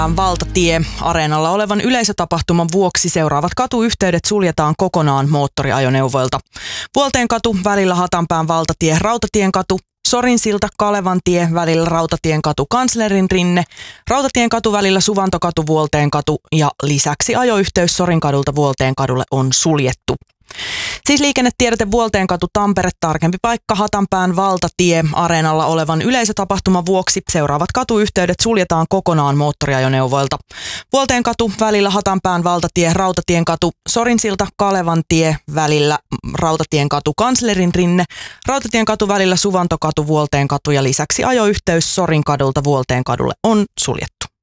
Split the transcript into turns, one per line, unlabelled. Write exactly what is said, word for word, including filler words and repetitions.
Valtatie areenalla olevan yleisötapahtuman vuoksi seuraavat katuyhteydet suljetaan kokonaan moottoriajoneuvoilta. Vuolteenkatu välillä Hatanpään valtatie Rautatienkatu, Sorinsilta Kalevantie välillä Rautatienkatu Kanslerinrinne, Rautatienkatu välillä Suvantokatu Vuolteenkatu ja lisäksi ajoyhteys Sorinkadulta Vuolteenkadulle on suljettu. Siis liikennetiedote Vuolteenkatu Tampere, tarkempi paikka Hatanpään valtatie areenalla olevan yleisötapahtuman vuoksi seuraavat katuyhteydet suljetaan kokonaan moottoriajoneuvoilta. Vuolteenkatu välillä Hatanpään valtatie Rautatienkatu, Sorinsilta Kalevantie välillä Rautatienkatu Kanslerinrinne, Rautatienkatu välillä Suvantokatu Vuolteenkatu ja lisäksi ajoyhteys Sorinkadulta Vuolteenkadulle on suljettu.